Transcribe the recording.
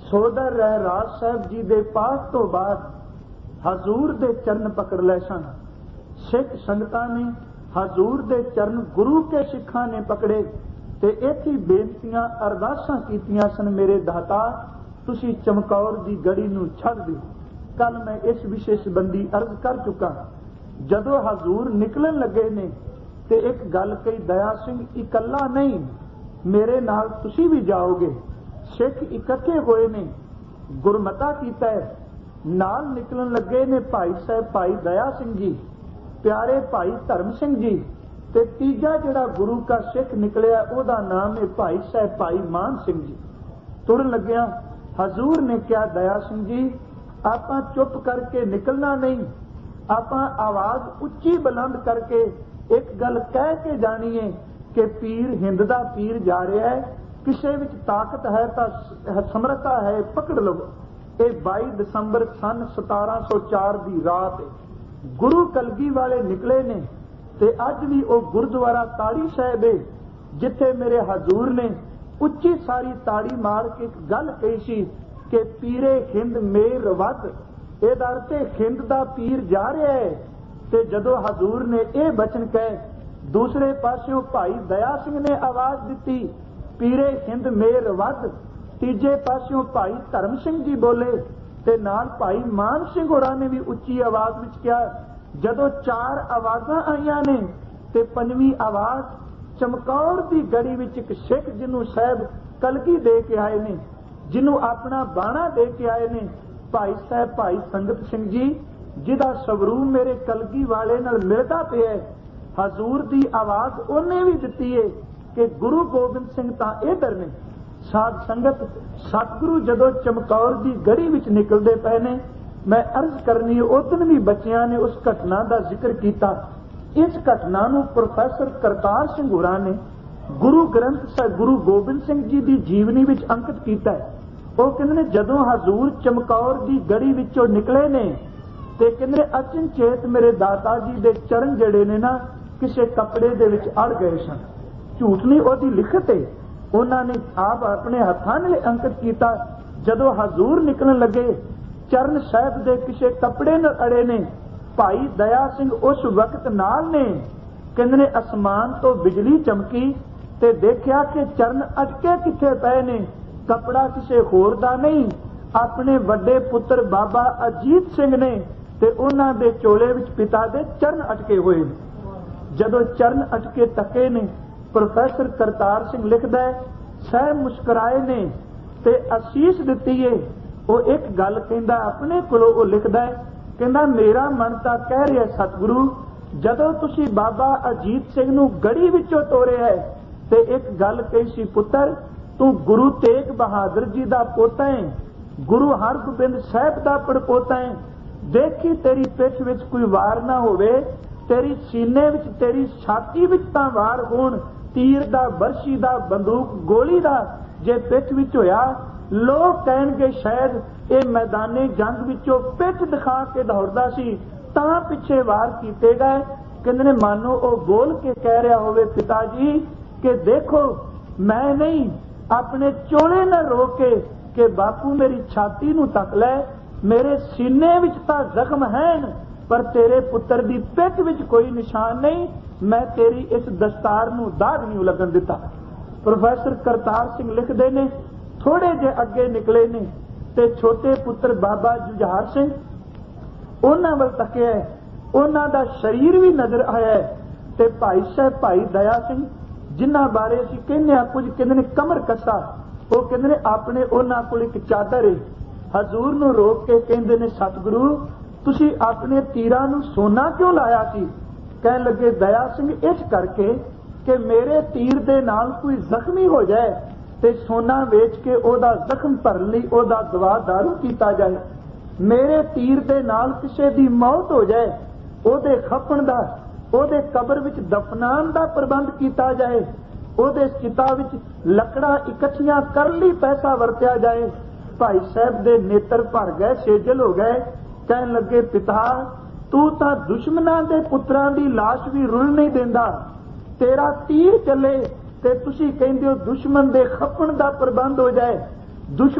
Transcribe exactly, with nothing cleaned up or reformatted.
ਸੋਦਰ ਰਹਿਰਾਜ ਸਾਹਿਬ ਜੀ ਦੇ ਪਾਠ ਤੋਂ ਬਾਅਦ ਹਜ਼ੂਰ ਦੇ ਚਰਨ ਪਕੜ ਲੈ ਸਨ। ਸਿੱਖ ਸੰਗਤਾਂ ਨੇ ਹਜ਼ੂਰ ਦੇ ਚਰਨ ਗੁਰੂ ਕੇ ਸਿੱਖਾਂ ਨੇ ਪਕੜੇ ਤੇ ਇੱਥੇ ਬੇਨਤੀਆਂ ਅਰਦਾਸਾਂ ਕੀਤੀਆਂ ਸਨ, ਮੇਰੇ ਦਾਤਾ ਤੁਸੀਂ ਚਮਕੌਰ ਦੀ ਗੜੀ ਨੂੰ ਛੱਡ ਦਿਓ। ਕੱਲ ਮੈਂ ਇਸ ਵਿਸ਼ੇ ਸੰਬੰਧੀ ਅਰਜ਼ ਕਰ ਚੁੱਕਾ। ਜਦੋਂ ਹਜ਼ੂਰ ਨਿਕਲਣ ਲੱਗੇ ਨੇ ਤੇ ਇੱਕ ਗੱਲ ਕਹੀ, ਦਇਆ ਸਿੰਘ ਇਕੱਲਾ ਨਹੀਂ, ਮੇਰੇ ਨਾਲ ਤੁਸੀਂ ਵੀ ਜਾਓਗੇ। ਸਿੱਖ ਇਕੱਠੇ ਹੋਏ ਨੇ, ਗੁਰਮਤਾ ਕੀਤਾ ਹੈ। ਨਾਲ ਨਿਕਲਣ ਲੱਗੇ ਨੇ ਭਾਈ ਸਾਹਿਬ ਭਾਈ ਦਇਆ ਸਿੰਘ ਜੀ, ਪਿਆਰੇ ਭਾਈ ਧਰਮ ਸਿੰਘ ਜੀ, ਤੇ ਤੀਜਾ ਜਿਹੜਾ ਗੁਰੂ ਕਾ ਸਿੱਖ ਨਿਕਲਿਆ ਉਹਦਾ ਨਾਮ ਹੈ ਭਾਈ ਸਾਹਿਬ ਭਾਈ ਮਾਨ ਸਿੰਘ ਜੀ। ਤੁਰਨ ਲੱਗਿਆ ਹਜ਼ੂਰ ਨੇ ਕਿਹਾ, ਦਇਆ ਸਿੰਘ ਜੀ ਆਪਾਂ ਚੁੱਪ ਕਰਕੇ ਨਿਕਲਣਾ ਨਹੀਂ, ਆਪਾਂ ਆਵਾਜ਼ ਉੱਚੀ ਬੁਲੰਦ ਕਰਕੇ ਇੱਕ ਗੱਲ ਕਹਿ ਕੇ ਜਾਣੀ ਹੈ ਕਿ ਪੀਰ ਹਿੰਦ ਦਾ ਪੀਰ ਜਾ ਰਿਹਾ ਹੈ, ਕਿਸੇ ਵਿੱਚ ਤਾਕਤ ਹੈ ਤਾਂ ਸਮਰੱਥਾ ਹੈ, ਪਕੜ ਲਵੋ। ਇਹ ਬਾਈ ਦਸੰਬਰ ਸਨ ਸਤਾਰਾਂ ਸੌ ਚਾਰ ਦੀ ਰਾਤ ਗੁਰੂ ਕਲਗੀ ਵਾਲੇ ਨਿਕਲੇ ਨੇ ਤੇ ਅੱਜ ਵੀ ਉਹ ਗੁਰਦੁਆਰਾ ਤਾੜੀ ਸਾਹਿਬ ਹੈ ਜਿੱਥੇ ਮੇਰੇ ਹਜ਼ੂਰ ਨੇ ਉੱਚੀ ਸਾਰੀ ਤਾੜੀ ਮਾਰ ਕੇ ਇੱਕ ਗੱਲ ਕਹੀ ਸੀ ਕਿ ਪੀਰੇ ਹਿੰਦ ਮੇਰ ਵੱਧ, ਇਹਦਾ ਅਰਥ ਹੈ ਹਿੰਦ ਦਾ ਪੀਰ ਜਾ ਰਿਹਾ ਹੈ। ਤੇ ਜਦੋਂ ਹਜ਼ੂਰ ਨੇ ਇਹ ਬਚਨ ਕਹੇ, ਦੂਸਰੇ ਪਾਸਿਓਂ ਭਾਈ ਦਇਆ ਸਿੰਘ ਨੇ ਆਵਾਜ਼ ਦਿੱਤੀ ਪੀਰੇ ਹਿੰਦ ਮੇਰ ਵੱਧ, ਤੀਜੇ ਪਾਸਿਓਂ ਭਾਈ ਧਰਮ ਸਿੰਘ ਜੀ ਬੋਲੇ ਤੇ ਨਾਲ ਭਾਈ ਮਾਨ ਸਿੰਘ ਹੋਰਾਂ ਨੇ ਵੀ ਉੱਚੀ ਆਵਾਜ਼ ਵਿੱਚ ਕਿਹਾ। ਜਦੋਂ ਚਾਰ ਆਵਾਜ਼ਾਂ ਆਈਆਂ ਨੇ ਤੇ ਪੰਜਵੀਂ ਆਵਾਜ਼ ਚਮਕੌਰ ਦੀ ਗੜੀ ਵਿੱਚ ਇੱਕ ਸਿੱਖ ਜਿਹਨੂੰ ਸਾਹਿਬ ਕਲਗੀ ਦੇ ਕੇ ਆਏ ਨੇ, ਜਿਹਨੂੰ ਆਪਣਾ ਬਾਣਾ ਦੇ ਕੇ ਆਏ ਨੇ, ਭਾਈ ਸਾਹਿਬ ਭਾਈ ਸੰਗਤ ਸਿੰਘ ਜੀ, ਜਿਹਦਾ ਸਵਰੂ ਮੇਰੇ ਕਲਗੀ ਵਾਲੇ ਨਾਲ ਮਿਲਦਾ ਪਿਆ। ਹਜ਼ੂਰ ਦੀ ਆਵਾਜ਼ ਉਹਨੇ ਵੀ ਦਿੱਤੀ ਹੈ ਕਿ ਗੁਰੂ ਗੋਬਿੰਦ ਸਿੰਘ ਤਾਂ ਇਧਰ ਨੇ। ਸਾਧ ਸੰਗਤ, ਸਤਿਗੁਰੂ ਜਦੋਂ ਚਮਕੌਰ ਦੀ ਗੜੀ ਵਿੱਚ ਨਿਕਲਦੇ ਪਏ ਨੇ, ਮੈਂ ਅਰਜ਼ ਕਰਨੀ ਹੈ ਉਦੋਂ ਵੀ ਬੱਚਿਆਂ ਨੇ ਉਸ ਘਟਨਾ ਦਾ ਜ਼ਿਕਰ ਕੀਤਾ। ਇਸ ਘਟਨਾ ਨੂੰ ਪ੍ਰੋਫੈਸਰ ਕਰਤਾਰ ਸਿੰਘ ਹੋਰਾਂ ਨੇ ਗੁਰੂ ਗ੍ਰੰਥ ਸਾਹਿਬ ਗੁਰੂ ਗੋਬਿੰਦ ਸਿੰਘ ਜੀ ਦੀ ਜੀਵਨੀ ਵਿੱਚ ਅੰਕਿਤ ਕੀਤਾ ਹੈ। ਉਹ ਕਹਿੰਦੇ ਨੇ ਜਦੋਂ ਹਜ਼ੂਰ ਚਮਕੌਰ ਦੀ ਗੜੀ ਵਿੱਚੋਂ ਨਿਕਲੇ ਨੇ ਤੇ ਕਹਿੰਦੇ ਅਚਨਚੇਤ ਮੇਰੇ ਦਾਤਾ ਜੀ ਦੇ ਚਰਨ ਜਿਹੜੇ ਨੇ ਨਾ ਕਿਸੇ ਕੱਪੜੇ ਦੇ ਵਿੱਚ ਅੜ ਗਏ ਸਨ। ਝੂਠ ਨਹੀਂ, ਉਹਦੀ ਲਿਖਤ ਹੈ, ਉਹਨਾਂ ਨੇ ਆਪ ਆਪਣੇ ਹੱਥਾਂ ਨਾਲ ਅੰਕਿਤ ਕੀਤਾ। ਜਦੋਂ ਹਜ਼ੂਰ ਨਿਕਲਣ ਲੱਗੇ ਚਰਨ ਸਾਹਿਬ ਦੇ ਕਿਸੇ ਕੱਪੜੇ ਨਾਲ ਅੜੇ ਨੇ। ਭਾਈ ਦਇਆ ਸਿੰਘ ਉਸ ਵਕਤ ਨਾਲ ਨੇ। ਕਹਿੰਦੇ ਨੇ ਅਸਮਾਨ ਤੋਂ ਬਿਜਲੀ ਚਮਕੀ ਤੇ ਦੇਖਿਆ ਕਿ ਚਰਨ ਅਟਕੇ ਕਿੱਥੇ ਪਏ ਨੇ, ਕੱਪੜਾ ਕਿਸੇ ਹੋਰ ਦਾ ਨਹੀਂ, ਆਪਣੇ ਵੱਡੇ ਪੁੱਤਰ ਬਾਬਾ ਅਜੀਤ ਸਿੰਘ ਨੇ ਤੇ ਉਹਨਾਂ ਦੇ ਚੋਲੇ ਵਿੱਚ ਪਿਤਾ ਦੇ ਚਰਨ ਅਟਕੇ ਹੋਏ ਨੇ। ਜਦੋਂ ਚਰਨ ਅਟਕੇ ਤੱਕੇ ਨੇ, ਪ੍ਰੋਫੈਸਰ ਕਰਤਾਰ ਸਿੰਘ ਲਿਖਦਾ ਹੈ, ਸਹਿ ਮੁਸਕਰਾਏ ਨੇ ਤੇ ਅਸੀਸ ਦਿੱਤੀ ਏ। ਉਹ ਇੱਕ ਗੱਲ ਕਹਿੰਦਾ ਆਪਣੇ ਕੋਲੋਂ, ਉਹ ਲਿਖਦਾ ਹੈ, ਕਹਿੰਦਾ ਮੇਰਾ ਮਨ ਤਾਂ ਕਹਿ ਰਿਹਾ ਸਤਿਗੁਰੂ, ਜਦੋਂ ਤੁਸੀਂ ਬਾਬਾ ਅਜੀਤ ਸਿੰਘ ਨੂੰ ਗੜੀ ਵਿੱਚੋਂ ਤੋਰਿਆ ਹੈ ਤੇ ਇੱਕ ਗੱਲ ਕਹੀ ਸੀ, ਪੁੱਤਰ ਤੂੰ ਗੁਰੂ ਤੇਗ ਬਹਾਦਰ ਜੀ ਦਾ ਪੋਤਾ ਹੈ, ਗੁਰੂ ਹਰਗੋਬਿੰਦ ਸਾਹਿਬ ਦਾ ਪੜਪੋਤਾ ਹੈ। ਦੇਖੀ ਤੇਰੀ ਪਿੱਠ ਵਿੱਚ ਕੋਈ ਵਾਰ ਨਾ ਹੋਵੇ, ਤੇਰੀ ਸੀਨੇ ਵਿੱਚ ਤੇਰੀ ਛਾਤੀ ਵਿੱਚ ਤਾਂ ਵਾਰ ਹੋਣ, ਤੀਰ ਦਾ, ਬਰਸ਼ੀ ਦਾ, ਬੰਦੂਕ ਗੋਲੀ ਦਾ। ਜੇ ਪਿੱਠ ਵਿੱਚ ਹੋਇਆ ਲੋਕ ਕਹਿਣਗੇ ਸ਼ਾਇਦ ਇਹ ਮੈਦਾਨੇ ਜੰਗ ਵਿੱਚੋਂ ਪਿੱਠ ਦਿਖਾ ਕੇ ਦੌੜਦਾ ਸੀ ਤਾਂ ਪਿੱਛੇ ਵਾਰ ਕੀਤੇ ਗਏ। ਕਹਿੰਦੇ ਨੇ ਮਾਨੋ ਉਹ ਬੋਲ ਕੇ ਕਹਿ ਰਿਹਾ ਹੋਵੇ, ਪਿਤਾ ਜੀ ਕਿ ਦੇਖੋ ਮੈਂ ਨਹੀਂ, ਆਪਣੇ ਚੋਲੇ ਨਾਲ ਰੋਕ ਕੇ ਕਿ ਬਾਪੂ ਮੇਰੀ ਛਾਤੀ ਨੂੰ ਤੱਕ ਲੈ, ਮੇਰੇ ਸੀਨੇ ਵਿੱਚ ਤਾਂ ਜ਼ਖਮ ਹਨ ਪਰ ਤੇਰੇ ਪੁੱਤਰ ਦੀ ਪਿੱਠ ਵਿੱਚ ਕੋਈ ਨਿਸ਼ਾਨ ਨਹੀਂ, ਮੈਂ ਤੇਰੀ ਇਸ ਦਸਤਾਰ ਨੂੰ ਦਾਗ ਨਹੀਂ ਲੱਗਣ ਦਿੱਤਾ। ਪ੍ਰੋਫੈਸਰ ਕਰਤਾਰ ਸਿੰਘ ਲਿਖਦੇ ਨੇ, ਥੋੜੇ ਜਿਹੇ ਅੱਗੇ ਨਿਕਲੇ ਨੇ ਤੇ ਛੋਟੇ ਪੁੱਤਰ ਬਾਬਾ ਜੁਝਾਰ ਸਿੰਘ ਉਹਨਾਂ ਵੱਲ ਤੱਕਿਆ, ਉਹਨਾਂ ਦਾ ਸਰੀਰ ਵੀ ਨਜ਼ਰ ਆਇਆ ਤੇ ਭਾਈ ਸਾਹਿਬ ਭਾਈ ਦਇਆ ਸਿੰਘ ਜਿਨ੍ਹਾਂ ਬਾਰੇ ਅਸੀਂ ਕਹਿੰਦੇ ਆ ਕੁਝ ਕਹਿੰਦੇ ਨੇ ਕਮਰ ਕੱਸਾ, ਉਹ ਕਹਿੰਦੇ ਨੇ ਆਪਣੇ ਉਹਨਾਂ ਕੋਲ ਇੱਕ ਚਾਦਰ ਹੈ। ਹਜ਼ੂਰ ਨੂੰ ਰੋਕ ਕੇ ਕਹਿੰਦੇ ਨੇ, ਸਤਿਗੁਰੂ ਤੁਸੀਂ ਆਪਣੇ ਤੀਰਾਂ ਨੂੰ ਸੋਨਾ ਕਿਉਂ ਲਾਇਆ ਸੀ? ਕਹਿਣ ਲੱਗੇ ਦਇਆ ਸਿੰਘ ਇਸ ਕਰਕੇ ਕਿ ਮੇਰੇ ਤੀਰ ਦੇ ਨਾਲ ਕੋਈ ਜ਼ਖਮੀ ਹੋ ਜਾਏ ਤੇ ਸੋਨਾ ਵੇਚ ਕੇ ਉਹਦਾ ਜ਼ਖਮ ਭਰਨ ਲਈ ਉਹਦਾ ਦਵਾ ਦਾਰੂ ਕੀਤਾ ਜਾਏ, ਮੇਰੇ ਤੀਰ ਦੇ ਨਾਲ ਕਿਸੇ ਦੀ ਮੌਤ ਹੋ ਜਾਏ, ਉਹਦੇ ਖਪਣ ਦਾ, ਉਹਦੇ ਕਬਰ ਵਿੱਚ ਦਫਨਾਨ ਦਾ ਪ੍ਰਬੰਧ ਕੀਤਾ ਜਾਏ, ਉਹਦੇ ਚਿਤਾ ਵਿੱਚ ਲੱਕੜਾਂ ਇਕੱਠੀਆਂ ਕਰਨ ਲਈ ਪੈਸਾ ਵਰਤਿਆ ਜਾਏ। ਭਾਈ ਸਾਹਿਬ ਦੇ ਨੇਤਰ ਭਰ ਗਏ, ਸੇਜਲ ਹੋ ਗਏ। ਕਹਿਣ ਲੱਗੇ, ਪਿਤਾ ਤੂੰ ਤਾਂ ਦੁਸ਼ਮਣਾਂ ਦੇ ਪੁੱਤਰਾਂ ਦੀ ਲਾਸ਼ ਵੀ ਰੁਲ ਨਹੀਂ ਦਿੰਦਾ, ਤੇਰਾ ਤੀਰ ਚੱਲੇ ਤੇ ਤੁਸੀਂ ਕਹਿੰਦੇ ਹੋ ਦੁਸ਼ਮਣ ਦੇ ਖਪਣ ਦਾ ਪ੍ਰਬੰਧ ਹੋ ਜਾਏ। ਦੁਸ਼ਮਣ